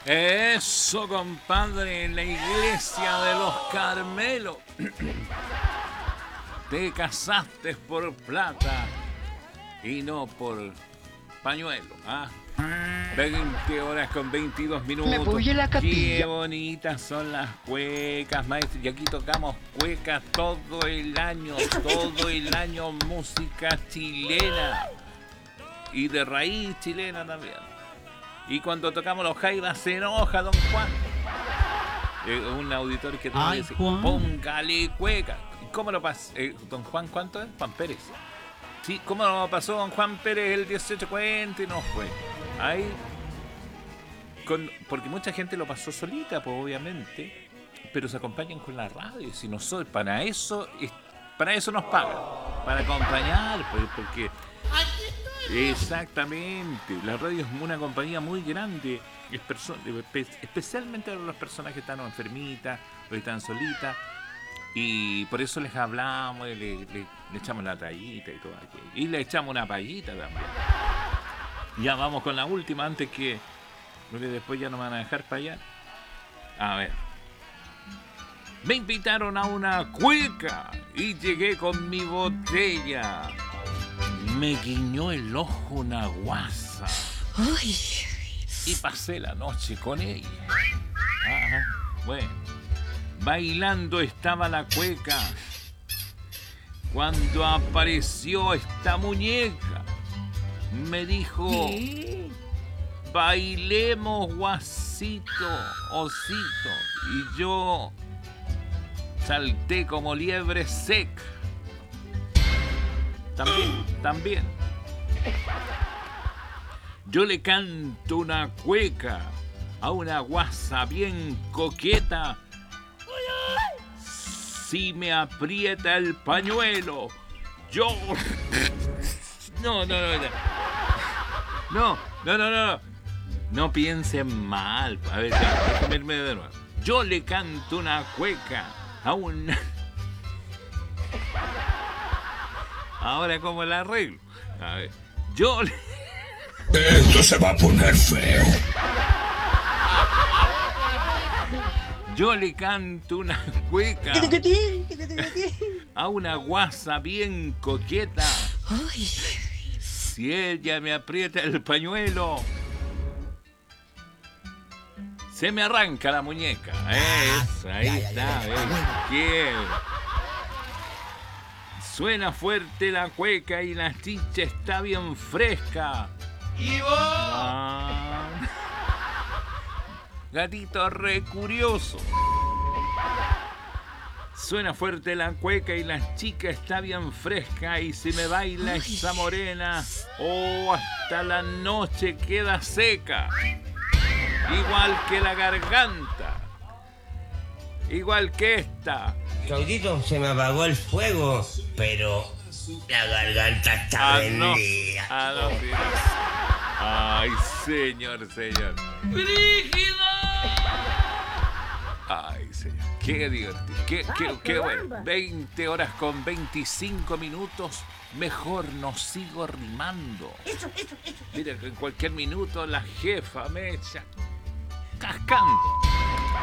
Eso, compadre, en la iglesia de los Carmelos. Te casaste por plata y no por pañuelo, ¿ah? 20 horas con 22 minutos. Me voy a la capilla. Qué bonitas son las cuecas, maestro. Y aquí tocamos cuecas todo el año, música chilena. Y de raíz chilena también. Y cuando tocamos los jaivas se enoja don Juan. Un auditor que te dice, póngale cueca. ¿Cómo lo pasó? Don Juan, ¿cuánto es? Juan Pérez. Sí, ¿cómo lo pasó don Juan Pérez el 18? Cuéntenos, pues. Ahí. Porque mucha gente lo pasó solita, pues obviamente. Pero se acompañan con la radio. Si nosotros, para eso nos pagan. Para acompañar, pues, porque. Exactamente. La radio es una compañía muy grande. Especialmente para las personas que están enfermitas o que están solitas. Y por eso les hablamos, le echamos la tallita y todo aquello. Y le echamos una payita también. Ya vamos con la última antes que... Porque después ya no me van a dejar payar. A ver. Me invitaron a una cueca y llegué con mi botella. Me guiñó el ojo una guasa. Ay. Y pasé la noche con ella. Ajá, bueno. Bailando estaba la cueca cuando apareció esta muñeca. Me dijo, ¿Qué? bailemos guasito, osito. Y yo salté como liebre seca. También. Yo le canto una cueca a una guasa bien coqueta. Si me aprieta el pañuelo, yo... No. No piensen mal. A ver, déjame irme de nuevo. Yo le canto una cueca a una... Ahora, ¿cómo la arreglo? A ver, yo le... Esto se va a poner feo. Yo le canto una cueca a una guasa bien coqueta. Ay. Si ella me aprieta el pañuelo, se me arranca la muñeca. Eso, ahí está. ¿Qué? Suena fuerte la cueca y la chicha está bien fresca. ¿Y vos? Gatito re curioso. Suena fuerte la cueca y la chica está bien fresca. Y si me baila esa morena, hasta la noche queda seca. Igual que la garganta. Igual que esta. Claudito, se me apagó el fuego, pero la garganta está vendida. Sí. Ay, señor. ¡Brígido! Ay, señor. Qué divertido. Qué bueno. 20 horas con 25 minutos. Mejor no sigo rimando. Eso. Mira que en cualquier minuto la jefa me echa cascando.